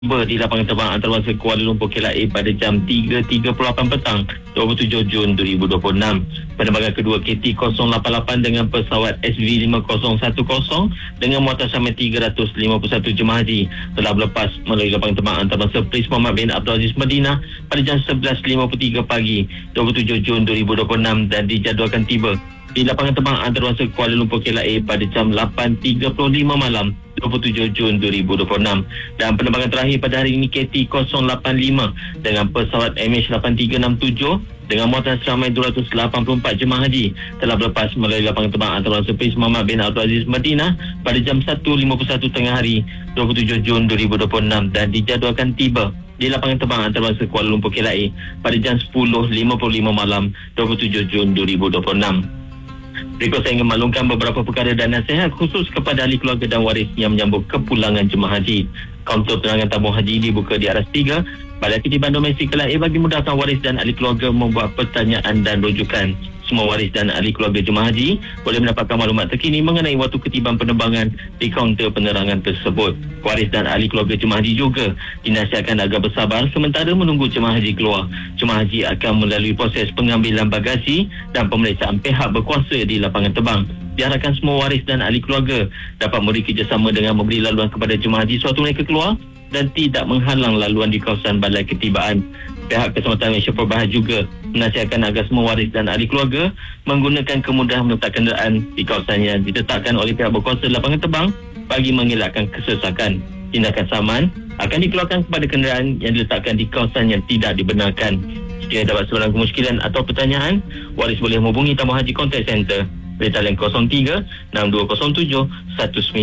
tiba di lapangan terbang antarabangsa Kuala Lumpur KLIA pada jam 3.38 petang 27 Jun 2026. Penerbangan kedua KT088 dengan pesawat SV5010 dengan muatan sampai 351 jemaah haji telah berlepas melalui lapangan terbang antarabangsa Prince Muhammad bin Abdul Aziz Madinah pada jam 11.53 pagi 27 Jun 2026 dan dijadualkan tiba di lapangan terbang antarabangsa Kuala Lumpur KLIA pada jam 8.35 malam 27 Jun 2026. Dan penerbangan terakhir pada hari ini KT085 dengan pesawat MH8367 dengan muatan seramai 284 jemaah haji telah berlepas melalui lapangan terbang antarabangsa Prince Muhammad bin Abdul Aziz Madinah pada jam 1.51 tengah hari 27 Jun 2026 dan dijadualkan tiba di lapangan terbang antarabangsa Kuala Lumpur KLIA pada jam 10.55 malam 27 Jun 2026. Berikut saya ingin maklumkan beberapa perkara dan nasihat khusus kepada ahli keluarga dan waris yang menyambut kepulangan jemaah haji. Kaunter penerangan tabung haji dibuka di aras 3 Balai Ketiban Domestik KLIA bagi mudahkan waris dan ahli keluarga membuat pertanyaan dan rujukan. Semua waris dan ahli keluarga jemaah haji boleh mendapatkan maklumat terkini mengenai waktu ketiban penerbangan di kaunter penerangan tersebut. Waris dan ahli keluarga jemaah haji juga dinasihatkan agar bersabar sementara menunggu jemaah haji keluar. Jemaah haji akan melalui proses pengambilan bagasi dan pemeriksaan pihak berkuasa di lapangan terbang. Diharapkan semua waris dan ahli keluarga dapat memberi kerjasama dengan memberi laluan kepada jemaah haji sewaktu mereka keluar dan tidak menghalang laluan di kawasan Balai Ketibaan. Pihak Keselamatan Malaysia Perbahar juga menasihatkan agar semua waris dan ahli keluarga menggunakan kemudahan meletak kenderaan di kawasan yang ditetapkan oleh pihak berkuasa lapangan terbang bagi mengelakkan kesesakan. Tindakan saman akan dikeluarkan kepada kenderaan yang diletakkan di kawasan yang tidak dibenarkan. Jika dapat sebarang kemusykilan atau pertanyaan, waris boleh menghubungi Tabung Haji Contact Center talian 03-6207-1919.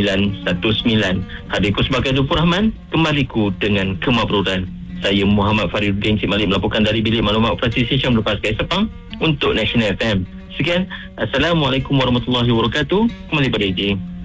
Hadirku sebagai Dufur Rahman, kembaliku dengan kemabruran. Saya Muhammad Fariduddin Cik Malik melaporkan dari Bilik Maklumat Operasi Stesen Berlepas Kai Sepang untuk National FM. Sekian, Assalamualaikum warahmatullahi wabarakatuh. Kembali pada AJ.